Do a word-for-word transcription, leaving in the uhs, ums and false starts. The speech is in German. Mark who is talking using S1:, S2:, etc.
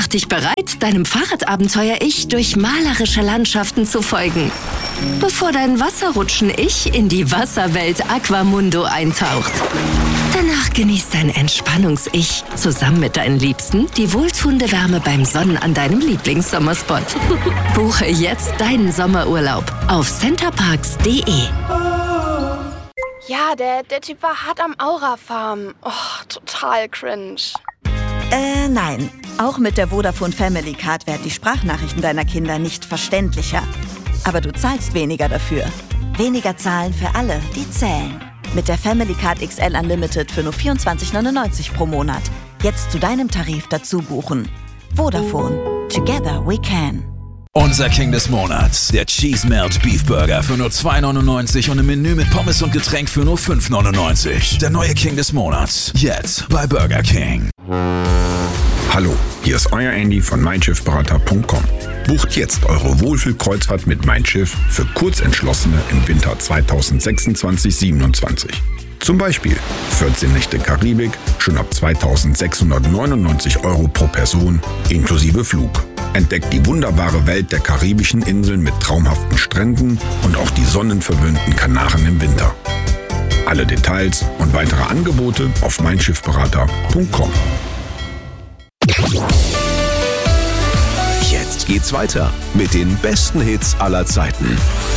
S1: Mach dich bereit, deinem Fahrradabenteuer-Ich durch malerische Landschaften zu folgen, bevor dein Wasserrutschen-Ich in die Wasserwelt Aquamundo eintaucht. Danach genießt dein Entspannungs-Ich zusammen mit deinen Liebsten die wohltuende Wärme beim Sonnen an deinem Lieblingssommerspot. Buche jetzt deinen Sommerurlaub auf centerparks punkt de.
S2: Ja, der, der Typ war hart am Aura-Farm. Oh, total cringe.
S3: Äh, nein. Auch mit der Vodafone Family Card werden die Sprachnachrichten deiner Kinder nicht verständlicher. Aber du zahlst weniger dafür. Weniger zahlen für alle, die zählen. Mit der Family Card X L Unlimited für nur vierundzwanzig neunundneunzig pro Monat. Jetzt zu deinem Tarif dazu buchen. Vodafone. Together we can.
S4: Unser King des Monats, der Cheese Melt Beef Burger für nur zwei neunundneunzig und im Menü mit Pommes und Getränk für nur fünf neunundneunzig. Der neue King des Monats, jetzt bei Burger King.
S5: Hallo, hier ist euer Andy von mein schiff berater punkt com. Bucht jetzt eure Wohlfühlkreuzfahrt mit Mein Schiff für Kurzentschlossene im Winter zweitausendsechsundzwanzig siebenundzwanzig. Zum Beispiel vierzehn Nächte Karibik, schon ab zweitausendsechshundertneunundneunzig Euro pro Person, inklusive Flug. Entdeckt die wunderbare Welt der karibischen Inseln mit traumhaften Stränden und auch die sonnenverwöhnten Kanaren im Winter. Alle Details und weitere Angebote auf mein schiff berater punkt com.
S6: Jetzt geht's weiter mit den besten Hits aller Zeiten.